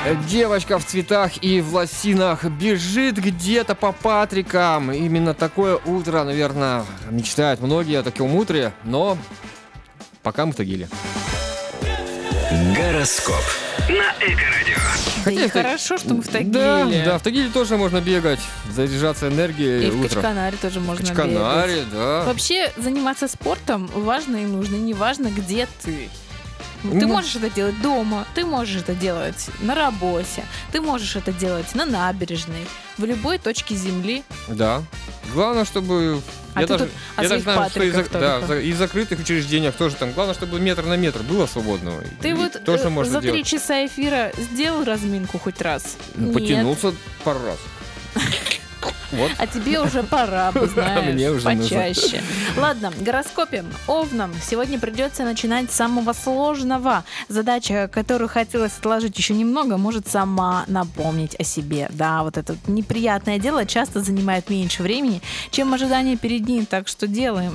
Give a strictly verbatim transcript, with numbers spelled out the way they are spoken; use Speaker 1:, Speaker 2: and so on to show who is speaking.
Speaker 1: Девочка в цветах и в лосинах бежит где-то по Патрикам. Именно такое утро, наверное, мечтают многие о таком утре, но пока мы в Тагиле.
Speaker 2: Гороскоп на Эко-радио.
Speaker 3: Да и
Speaker 1: Хотя в Та-
Speaker 3: хорошо, что мы в Тагиле.
Speaker 1: Да, да, в Тагиле тоже можно бегать, заряжаться энергией
Speaker 3: И в
Speaker 1: утром.
Speaker 3: Качканаре тоже можно
Speaker 1: В Качканаре,
Speaker 3: бегать.
Speaker 1: да.
Speaker 3: Вообще, заниматься спортом важно и нужно, неважно, где ты. Ты
Speaker 1: Ну.
Speaker 3: можешь это делать дома, ты можешь это делать на работе, ты можешь это делать на набережной, в любой точке земли.
Speaker 1: Да. Главное, чтобы...
Speaker 3: А
Speaker 1: я
Speaker 3: ты
Speaker 1: даже,
Speaker 3: тут о
Speaker 1: я даже
Speaker 3: своих
Speaker 1: знаю, что и,
Speaker 3: Патриках
Speaker 1: за- да,
Speaker 3: только.
Speaker 1: за- и в закрытых учреждениях тоже там. Главное, чтобы метр на метр было свободного.
Speaker 3: Ты
Speaker 1: И
Speaker 3: вот
Speaker 1: тоже
Speaker 3: э,
Speaker 1: можно
Speaker 3: за три
Speaker 1: делать.
Speaker 3: часа эфира сделал разминку хоть раз?
Speaker 1: Ну,
Speaker 3: Нет.
Speaker 1: потянулся пару раз. Вот.
Speaker 3: А тебе уже пора бы, знаешь,
Speaker 1: Мне уже нужно.
Speaker 3: почаще. Ладно, гороскопе. Овнам сегодня придется начинать с самого сложного. Задача, которую хотелось отложить еще немного, может сама напомнить о себе. Да, вот это неприятное дело часто занимает меньше времени, чем ожидание перед ним. Так что делаем.